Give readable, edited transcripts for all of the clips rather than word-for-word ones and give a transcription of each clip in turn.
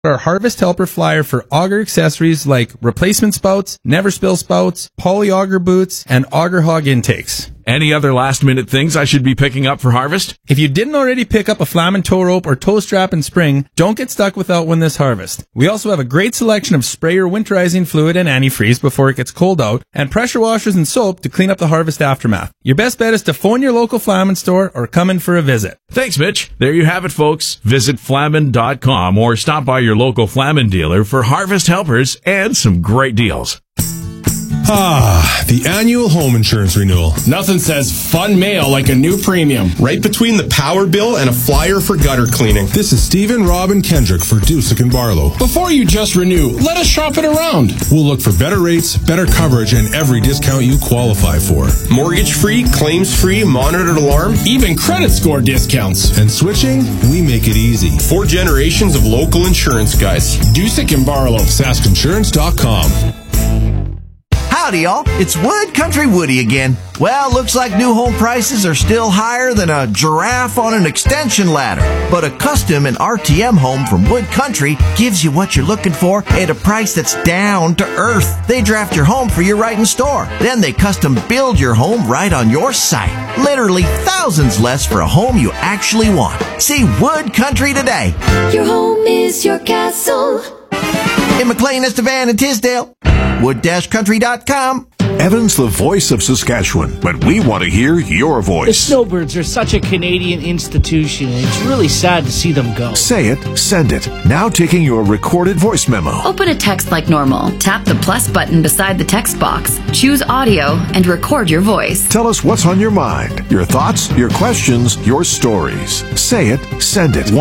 Our Harvest Helper flyer for auger accessories like replacement spouts, never spill spouts, poly auger boots, and auger hog intakes. Any other last-minute things I should be picking up for Harvest? If you didn't already pick up a Flamin' tow rope or tow strap in spring, don't get stuck without one this harvest. We also have a great selection of sprayer winterizing fluid and antifreeze before it gets cold out, and pressure washers and soap to clean up the harvest aftermath. Your best bet is to phone your local Flamin' store or come in for a visit. Thanks, Mitch. There you have it, folks. Visit Flamin.com or stop by your local Flamin dealer for Harvest Helpers and some great deals. The annual home insurance renewal. Nothing says fun mail like a new premium. Right between the power bill and a flyer for gutter cleaning. This is Stephen, Robin Kendrick for Dusick and Barlow. Before you just renew, let us shop it around. We'll look for better rates, better coverage, and every discount you qualify for. Mortgage-free, claims-free, monitored alarm. Even credit score discounts. And switching, we make it easy. 4 generations of local insurance guys. Dusick and Barlow. SaskInsurance.com. Howdy, y'all. It's Wood Country Woody again. Well, looks like new home prices are still higher than a giraffe on an extension ladder. But a custom and RTM home from Wood Country gives you what you're looking for at a price that's down to earth. They draft your home for you right in store. Then they custom build your home right on your site. Literally thousands less for a home you actually want. See Wood Country today. Your home is your castle. In McLean, Estevan, and Tisdale. Wood-country.com. Evan's the voice of Saskatchewan, but we want to hear your The voice. Snowbirds are such a Canadian institution, and it's really sad to see them go. Say it, send it. Now taking your recorded voice memo. Open a text like normal. Tap the plus button beside the text box. Choose audio and record your voice. Tell us what's on your mind. Your thoughts, your questions, your stories. Say it, send it.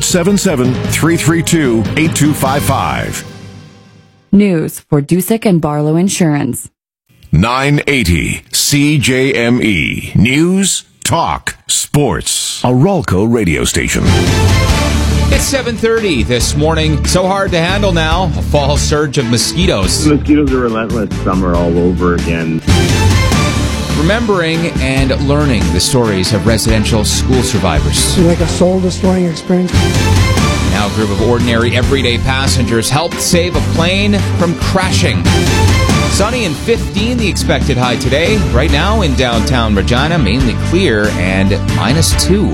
1-877-332-8255. News for Dusick and Barlow Insurance. 980 CJME. News, talk, sports. A Ralco radio station. It's 7:30 this morning. So hard to handle now. A fall surge of mosquitoes. The mosquitoes are relentless. Summer all over again. Remembering and learning the stories of residential school survivors. Like a soul-destroying experience. Now a group of ordinary, everyday passengers helped save a plane from crashing. Sunny and 15, the expected high today. Right now in downtown Regina, mainly clear and -2.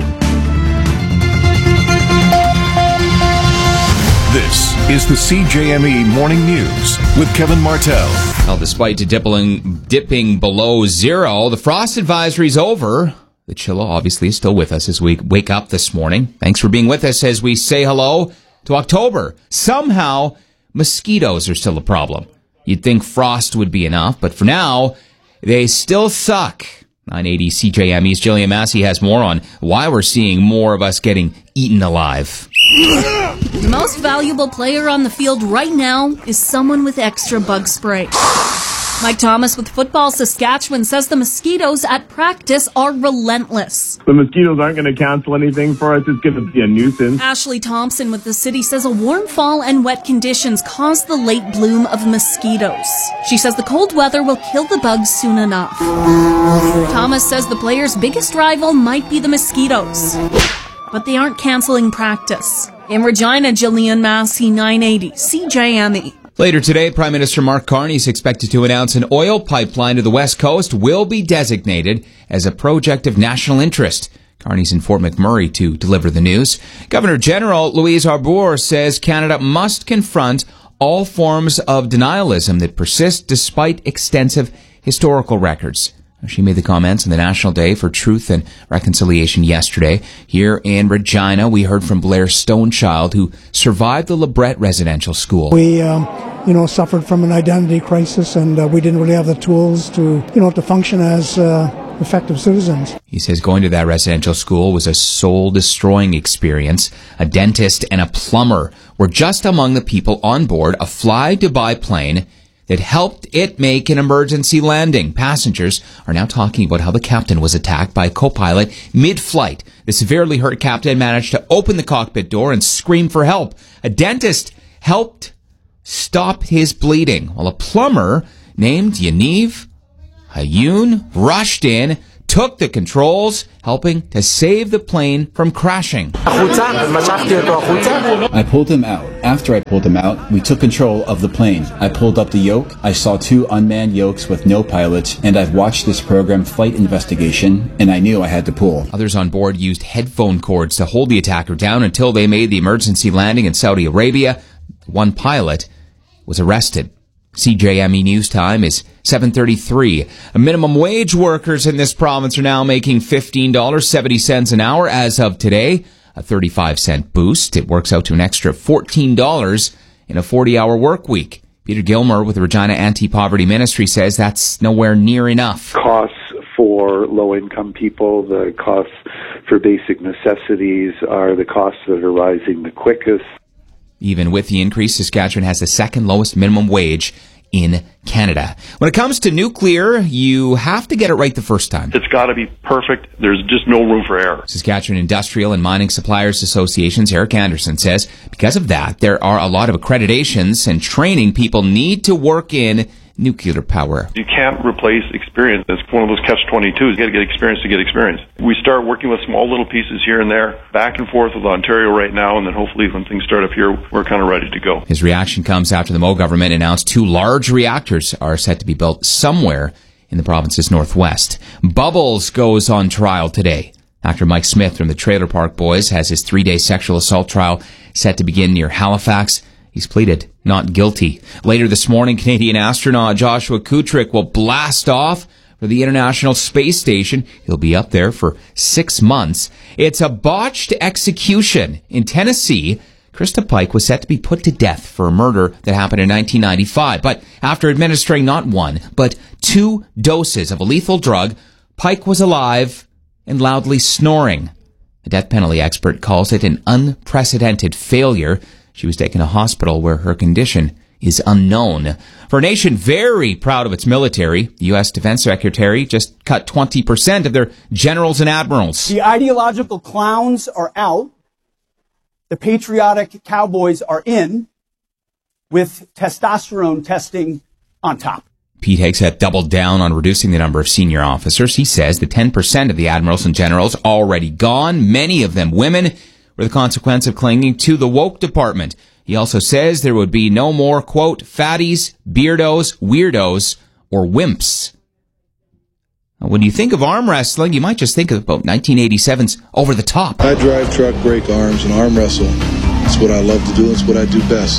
This is the CJME Morning News with Kevin Martell. Well, despite dipping below zero, the frost advisory's over. The chill obviously is still with us as we wake up this morning. Thanks for being with us as we say hello to October. Somehow, mosquitoes are still a problem. You'd think frost would be enough, but for now, they still suck. 980 CJME's Jillian Massey has more on why we're seeing more of us getting eaten alive. The most valuable player on the field right now is someone with extra bug spray. Mike Thomas with Football Saskatchewan says the mosquitoes at practice are relentless. The mosquitoes aren't going to cancel anything for us. It's going to be a nuisance. Ashley Thompson with the city says a warm fall and wet conditions caused the late bloom of mosquitoes. She says the cold weather will kill the bugs soon enough. Thomas says the players' biggest rival might be the mosquitoes, but they aren't canceling practice. In Regina, Jillian Massey, 980 CJME. Later today, Prime Minister Mark Carney is expected to announce an oil pipeline to the West Coast will be designated as a project of national interest. Carney's in Fort McMurray to deliver the news. Governor General Louise Arbour says Canada must confront all forms of denialism that persist despite extensive historical records. She made the comments on the National Day for Truth and Reconciliation yesterday. Here in Regina, we heard from Blair Stonechild, who survived the LeBret Residential School. We, suffered from an identity crisis, and we didn't really have the tools to function as effective citizens. He says going to that residential school was a soul-destroying experience. A dentist and a plumber were just among the people on board a fly-Dubai plane that helped it make an emergency landing. Passengers are now talking about how the captain was attacked by a co-pilot mid-flight. The severely hurt captain managed to open the cockpit door and scream for help. A dentist helped stop his bleeding, while a plumber named Yaniv Hayoun rushed in, took the controls, helping to save the plane from crashing. I pulled him out. After I pulled him out, we took control of the plane. I pulled up the yoke. I saw 2 unmanned yokes with no pilot, and I've watched this program Flight Investigation, and I knew I had to pull. Others on board used headphone cords to hold the attacker down until they made the emergency landing in Saudi Arabia. One pilot was arrested. CJME News Time is 7:33. Minimum wage workers in this province are now making $15.70 an hour as of today. A 35-cent boost. It works out to an extra $14 in a 40-hour work week. Peter Gilmer with the Regina Anti-Poverty Ministry says that's nowhere near enough. Costs for low-income people, the costs for basic necessities are the costs that are rising the quickest. Even with the increase, Saskatchewan has the second lowest minimum wage in Canada. When it comes to nuclear, you have to get it right the first time. It's got to be perfect. There's just no room for error. Saskatchewan Industrial and Mining Suppliers Association's Eric Anderson says because of that, there are a lot of accreditations and training people need to work in nuclear power. You can't replace experience. It's one of those catch-22s. You got to get experience to get experience. We start working with small little pieces here and there, back and forth with Ontario right now, and then hopefully when things start up here, we're kind of ready to go. His reaction comes after the Moe government announced 2 large reactors are set to be built somewhere in the province's northwest. Bubbles goes on trial today. Actor Mike Smith from the Trailer Park Boys has his 3-day sexual assault trial set to begin near Halifax. He's pleaded not guilty. Later this morning, Canadian astronaut Joshua Kutrick will blast off for the International Space Station. He'll be up there for 6 months. It's a botched execution. In Tennessee, Krista Pike was set to be put to death for a murder that happened in 1995. But after administering not 1, but 2 doses of a lethal drug, Pike was alive and loudly snoring. A death penalty expert calls it an unprecedented failure. She was taken to a hospital where her condition is unknown. For a nation very proud of its military, the U.S. Defense Secretary just cut 20% of their generals and admirals. The ideological clowns are out. The patriotic cowboys are in, with testosterone testing on top. Pete Hegseth doubled down on reducing the number of senior officers. He says the 10% of the admirals and generals already gone, many of them women, were the consequence of clinging to the woke department. He also says there would be no more, quote, fatties, beardos, weirdos, or wimps. Now, when you think of arm wrestling, you might just think about 1987's Over the Top. I drive, truck, break arms, and arm wrestle. It's what I love to do. It's what I do best.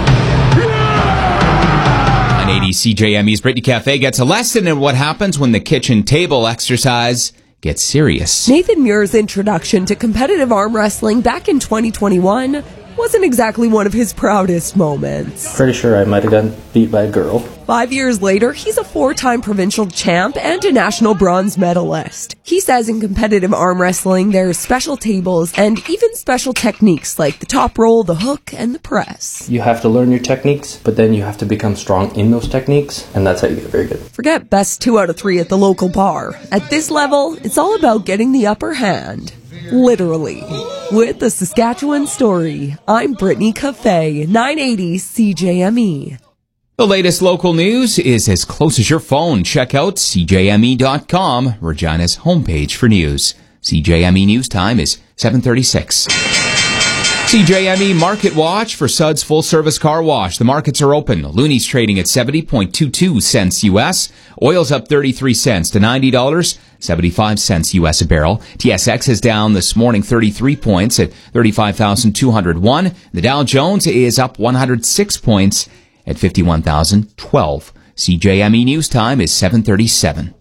980 CJME's Brittany Cafe gets a lesson in what happens when the kitchen table exercise gets serious. Nathan Muir's introduction to competitive arm wrestling back in 2021 wasn't exactly one of his proudest moments. Pretty sure I might have gotten beat by a girl. 5 years later, he's a 4-time provincial champ and a national bronze medalist. He says in competitive arm wrestling, there's special tables and even special techniques like the top roll, the hook, and the press. You have to learn your techniques, but then you have to become strong in those techniques, and that's how you get very good. Forget best 2 out of 3 at the local bar. At this level, it's all about getting the upper hand. Literally. With the Saskatchewan Story, I'm Brittany Cafe, 980 CJME. The latest local news is as close as your phone. Check out CJME.com, Regina's homepage for news. CJME News Time is 7:36. CJME Market Watch for Suds Full Service Car Wash. The markets are open. Looney's trading at 70.22 cents U.S. Oil's up 33 cents to $90.75 U.S. a barrel. TSX is down this morning 33 points at 35,201. The Dow Jones is up 106 points at 51,012. CJME News Time is 7:37.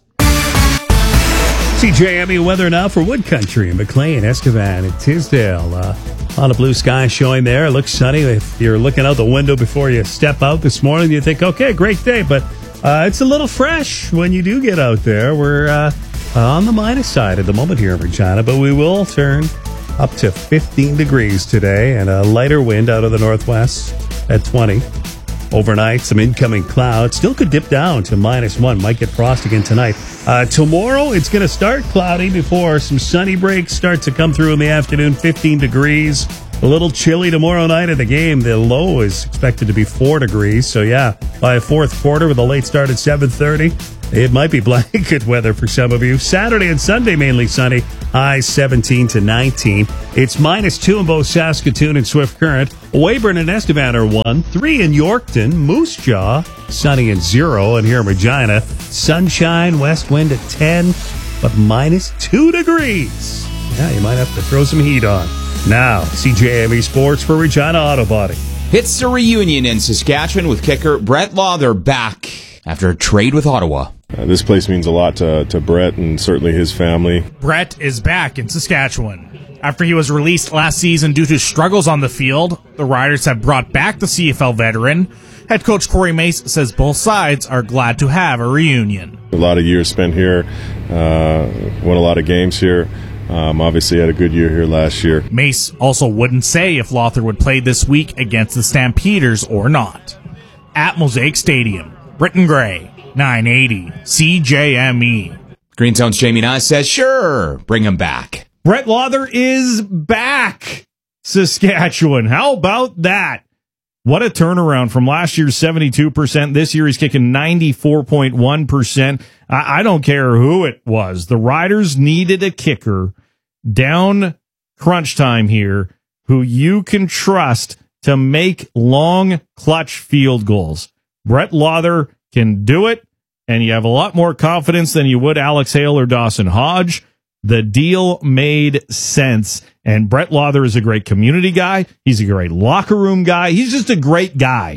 CJME weather now for Wood Country in McLean, Estevan, and Tisdale. A lot of blue sky showing there. It looks sunny. If you're looking out the window before you step out this morning, you think, okay, great day. But it's a little fresh when you do get out there. We're on the minus side at the moment here in Regina, but we will turn up to 15 degrees today and a lighter wind out of the northwest at 20. Overnight, some incoming clouds. Still could dip down to -1. Might get frost again tonight. Tomorrow, it's going to start cloudy before some sunny breaks start to come through in the afternoon. 15 degrees. A little chilly tomorrow night at the game. The low is expected to be 4 degrees. So, yeah, by a fourth quarter with a late start at 7:30, it might be blanket weather for some of you. Saturday and Sunday, mainly sunny. Highs 17 to 19. It's -2 in both Saskatoon and Swift Current. Weyburn and Estevan are 1. 3 in Yorkton. Moose Jaw, sunny and 0. And here in Regina, sunshine, west wind at 10, but -2 degrees. Yeah, you might have to throw some heat on. Now, CJME Sports for Regina Auto Body. It's a reunion in Saskatchewan with kicker Brett Lawther back after a trade with Ottawa. This place means a lot to Brett and certainly his family. Brett is back in Saskatchewan. After he was released last season due to struggles on the field, the Riders have brought back the CFL veteran. Head coach Corey Mace says both sides are glad to have a reunion. A lot of years spent here, won a lot of games here. Obviously had a good year here last year. Mace also wouldn't say if Lawther would play this week against the Stampeders or not. At Mosaic Stadium, Britton Gray, 980 CJME. Green Zone's Jamie Nas says, sure, bring him back. Brett Lawther is back, Saskatchewan. How about that? What a turnaround from last year's 72%. This year he's kicking 94.1%. I don't care who it was. The Riders needed a kicker down crunch time here who you can trust to make long clutch field goals. Brett Lawther can do it, and you have a lot more confidence than you would Alex Hale or Dawson Hodge. The deal made sense, and Brett Lawther is a great community guy. He's a great locker room guy. He's just a great guy.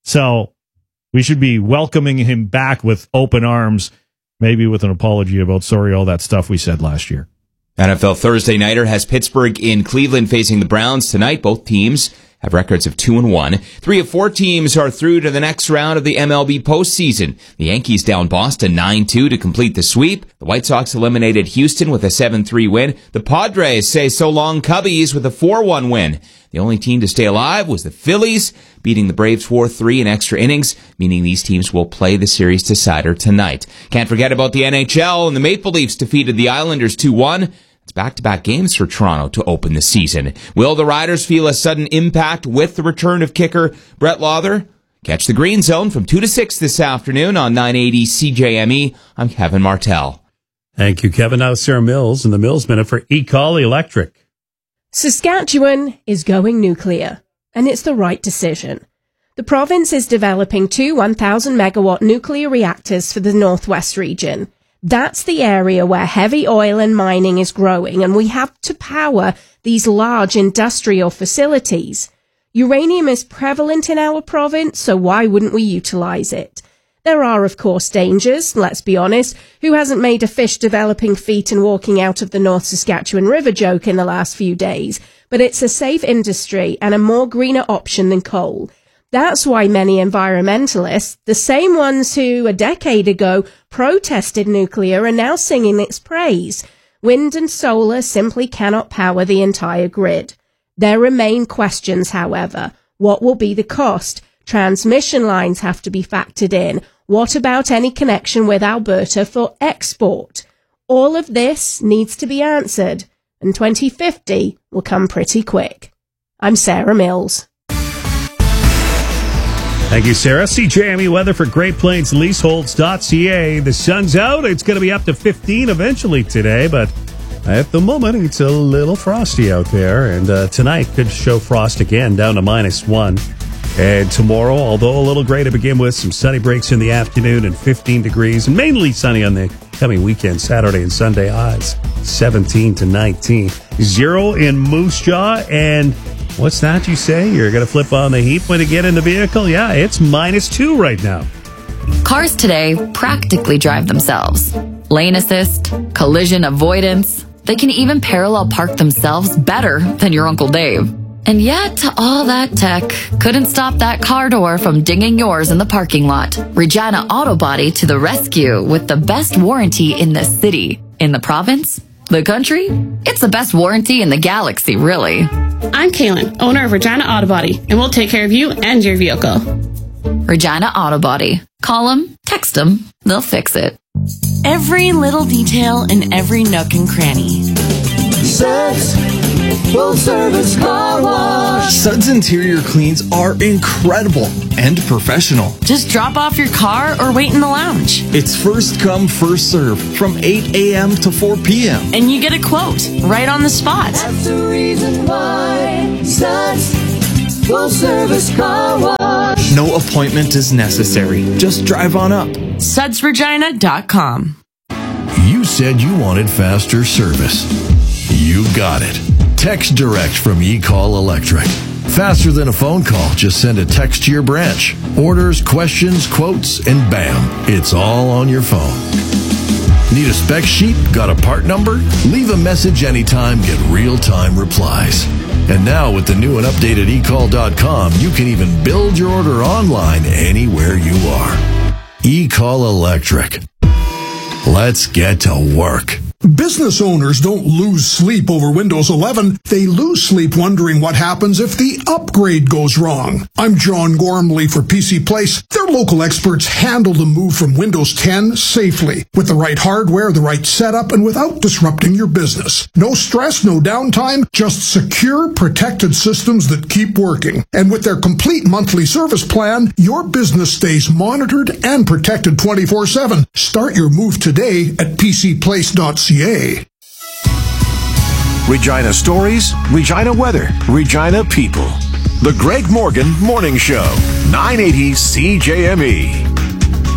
So we should be welcoming him back with open arms, maybe with an apology about sorry, all that stuff we said last year. NFL Thursday Nighter has Pittsburgh in Cleveland facing the Browns tonight. Both teams have records of 2-1. 3 of 4 teams are through to the next round of the MLB postseason. The Yankees down Boston 9-2 to complete the sweep. The White Sox eliminated Houston with a 7-3 win. The Padres say so long Cubbies with a 4-1 win. The only team to stay alive was the Phillies, beating the Braves 4-3 in extra innings, meaning these teams will play the series decider tonight. Can't forget about the NHL, and the Maple Leafs defeated the Islanders 2-1. It's back-to-back games for Toronto to open the season. Will the Riders feel a sudden impact with the return of kicker Brett Lawther? Catch the Green Zone from 2 to 6 this afternoon on 980 CJME. I'm Kevin Martell. Thank you, Kevin. Now Sarah Mills in the Mills Minute for ECOL Electric. Saskatchewan is going nuclear, and it's the right decision. The province is developing 2 1,000-megawatt nuclear reactors for the Northwest region. That's the area where heavy oil and mining is growing, and we have to power these large industrial facilities. Uranium is prevalent in our province, so why wouldn't we utilize it? There are, of course, dangers, let's be honest. Who hasn't made a fish developing feet and walking out of the North Saskatchewan River joke in the last few days? But it's a safe industry and a more greener option than coal. That's why many environmentalists, the same ones who a decade ago protested nuclear, are now singing its praise. Wind and solar simply cannot power the entire grid. There remain questions, however. What will be the cost? Transmission lines have to be factored in. What about any connection with Alberta for export? All of this needs to be answered, and 2050 will come pretty quick. I'm Sarah Mills. Thank you, Sarah. CJME weather for Great Plains Leaseholds.ca. The sun's out. It's going to be up to 15 eventually today, but at the moment, it's a little frosty out there. And tonight could show frost again, down to -1. And tomorrow, although a little gray to begin with, some sunny breaks in the afternoon and 15 degrees, and mainly sunny on the coming weekend, Saturday and Sunday highs, 17 to 19. 0 in Moose Jaw, and what's that you say? You're going to flip on the heat when you get in the vehicle? Yeah, it's -2 right now. Cars today practically drive themselves. Lane assist, collision avoidance. They can even parallel park themselves better than your Uncle Dave. And yet, all that tech couldn't stop that car door from dinging yours in the parking lot. Regina Auto Body to the rescue with the best warranty in the city. In the province? The country? It's the best warranty in the galaxy, really. I'm Kaylin, owner of Regina Auto Body, and we'll take care of you and your vehicle. Regina Auto Body. Call them, text them, they'll fix it. Every little detail in every nook and cranny. Subs Full service car wash. Suds interior cleans are incredible and professional. Just drop off your car or wait in the lounge. It's first come, first serve from 8 a.m. to 4 p.m. And you get a quote right on the spot. That's the reason why Suds Full service car wash. No appointment is necessary. Just drive on up. SudsRegina.com. You said you wanted faster service. You got it. Text Direct from eCall Electric. Faster than a phone call. Just send a text to your branch. Orders, questions, quotes, and bam, it's all on your phone. Need a spec sheet? Got a part number? Leave a message anytime, get real-time replies. And now with the new and updated eCall.com, you can even build your order online anywhere you are. eCall Electric. Let's get to work. Business owners don't lose sleep over Windows 11. They lose sleep wondering what happens if the upgrade goes wrong. I'm John Gormley for PC Place. Their local experts handle the move from Windows 10 safely, with the right hardware, the right setup, and without disrupting your business. No stress, no downtime, just secure, protected systems that keep working. And with their complete monthly service plan, your business stays monitored and protected 24/7. Start your move today at PCPlace.ca. Regina stories, Regina weather, Regina people. The Greg Morgan Morning Show, 980 CJME.